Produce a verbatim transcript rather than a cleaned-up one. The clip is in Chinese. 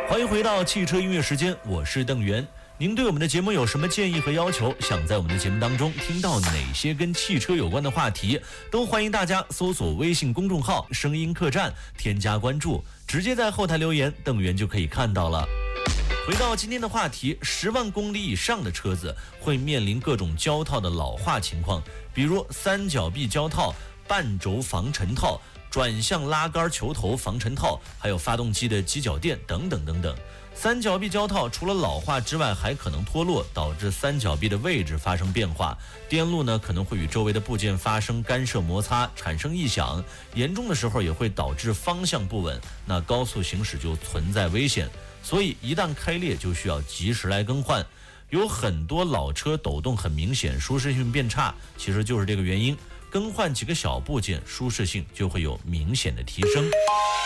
欢迎回到汽车音乐时间，我是邓源。您对我们的节目有什么建议和要求？想在我们的节目当中听到哪些跟汽车有关的话题？都欢迎大家搜索微信公众号声音客栈，添加关注，直接在后台留言，邓源就可以看到了。回到今天的话题，十万公里以上的车子会面临各种胶套的老化情况，比如三角臂胶套、半轴防尘套、转向拉杆球头防尘套，还有发动机的机脚垫等等等等。三角臂胶套除了老化之外，还可能脱落，导致三角臂的位置发生变化。电路呢可能会与周围的部件发生干涉摩擦，产生异响，严重的时候也会导致方向不稳，那高速行驶就存在危险。所以一旦开裂就需要及时来更换。有很多老车抖动很明显，舒适性变差，其实就是这个原因。更换几个小部件，舒适性就会有明显的提升。